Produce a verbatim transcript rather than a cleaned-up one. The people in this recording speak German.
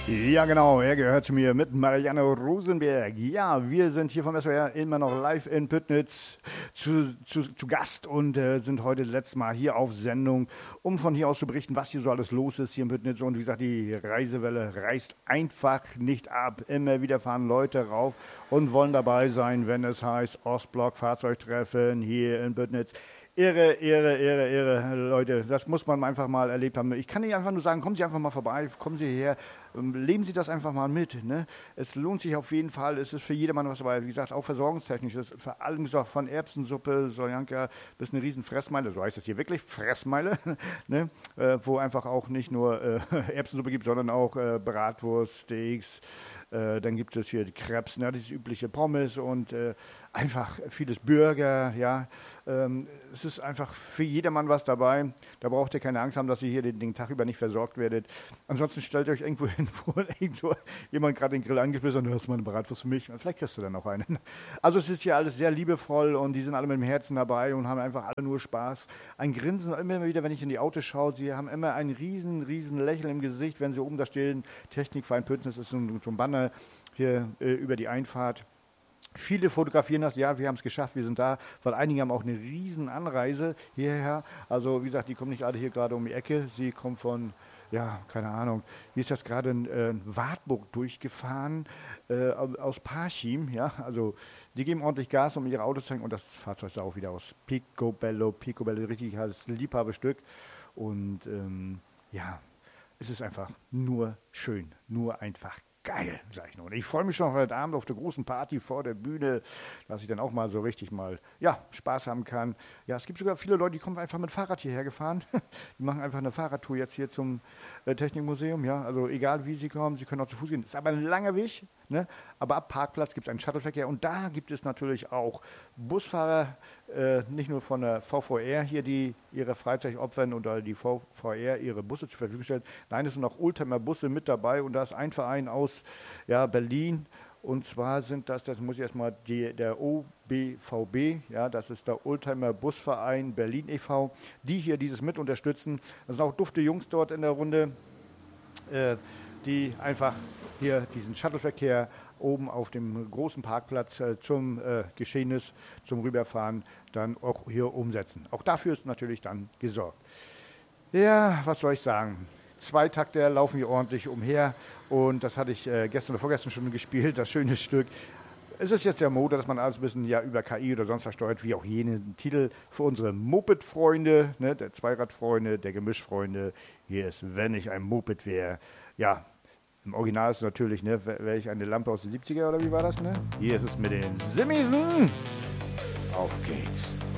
Ja, genau, er gehört zu mir mit Marianne Rosenberg. Ja, wir sind hier vom S W R immer noch live in Püttnitz zu, zu, zu Gast und äh, sind heute das letzte Mal hier auf Sendung, um von hier aus zu berichten, was hier so alles los ist hier in Püttnitz. Und wie gesagt, die Reisewelle reißt einfach nicht ab. Immer wieder fahren Leute rauf und wollen dabei sein, wenn es heißt Ostblock Fahrzeugtreffen hier in Püttnitz. Irre, irre, irre, irre, Leute, das muss man einfach mal erlebt haben. Ich kann Ihnen einfach nur sagen, kommen Sie einfach mal vorbei, kommen Sie hierher, leben Sie das einfach mal mit. Ne? Es lohnt sich auf jeden Fall, es ist für jedermann was dabei. Wie gesagt, auch versorgungstechnisch, das ist vor allem gesagt, von Erbsensuppe, Soljanka bis eine riesen Fressmeile, so heißt es hier wirklich, Fressmeile, ne? äh, wo einfach auch nicht nur äh, Erbsensuppe gibt, sondern auch äh, Bratwurst, Steaks, äh, dann gibt es hier die Crepes, ne? Dieses übliche Pommes und äh, einfach vieles Burger, ja. Ähm, es ist einfach für jedermann was dabei. Da braucht ihr keine Angst haben, dass ihr hier den, den Tag über nicht versorgt werdet. Ansonsten stellt euch irgendwo hin, wo irgendwo jemand gerade den Grill angeschmissen hat und du hast mal eine Bratwurst für mich. Und vielleicht kriegst du dann auch einen. Also es ist hier alles sehr liebevoll und die sind alle mit dem Herzen dabei und haben einfach alle nur Spaß. Ein Grinsen immer wieder, wenn ich in die Autos schaue. Sie haben immer ein riesen, riesen Lächeln im Gesicht, wenn sie oben da stehen. Technikverein Püttnitz ist so ein, so ein Banner hier äh, über die Einfahrt. Viele fotografieren das, ja, wir haben es geschafft, wir sind da, weil einige haben auch eine riesen Anreise hierher. Also wie gesagt, die kommen nicht alle hier gerade um die Ecke, sie kommen von, ja, keine Ahnung, wie ist das gerade in äh, Wartburg durchgefahren, äh, aus Parchim, ja, also die geben ordentlich Gas, um ihre Autos zu zeigen und das Fahrzeug ist auch wieder aus Picobello, Picobello, richtig als Liebhaberstück und ähm, ja, es ist einfach nur schön, nur einfach geil, sag ich nur. Und ich freue mich schon heute Abend auf der großen Party vor der Bühne, dass ich dann auch mal so richtig mal, ja, Spaß haben kann. Ja, es gibt sogar viele Leute, die kommen einfach mit Fahrrad hierher gefahren. Die machen einfach eine Fahrradtour jetzt hier zum äh, Technikmuseum, ja. Also egal wie sie kommen, sie können auch zu Fuß gehen. Das ist aber ein langer Weg, ne? Aber ab Parkplatz gibt es einen Shuttleverkehr und da gibt es natürlich auch Busfahrer, äh, nicht nur von der V V R hier, die ihre Freizeit opfern oder die V V R ihre Busse zur Verfügung stellt. Nein, es sind auch Oldtimer Busse mit dabei und da ist ein Verein aus ja, Berlin und zwar sind das, das muss ich erstmal, die, der O B V B, ja, das ist der Oldtimer Busverein Berlin e V, die hier dieses mit unterstützen. Das sind auch dufte Jungs dort in der Runde, äh, die einfach hier diesen Shuttleverkehr oben auf dem großen Parkplatz äh, zum äh, Geschehnis, zum Rüberfahren dann auch hier umsetzen. Auch dafür ist natürlich dann gesorgt. Ja, was soll ich sagen? Zwei Takte laufen hier ordentlich umher und das hatte ich äh, gestern oder vorgestern schon gespielt, das schöne Stück. Es ist jetzt ja Mode, dass man alles ein bisschen ja über K I oder sonst was steuert, wie auch jenen Titel für unsere Moped-Freunde, ne, der Zweiradfreunde, der Gemischfreunde. Hier ist, wenn ich ein Moped wäre, ja, im Original ist es natürlich, ne, wäre ich eine Lampe aus den siebziger oder wie war das, ne? Hier ist es mit den Simmisen. Auf geht's.